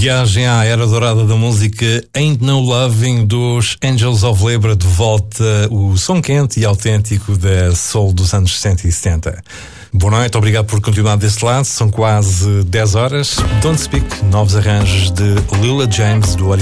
Viagem à era dourada da música Ain't No Loving dos Angels of Labour, de volta o som quente e autêntico da soul dos anos 60 e 70. Boa noite, obrigado por continuar desse lado, são quase 10 horas. Don't Speak, novos arranjos de Lila James, do original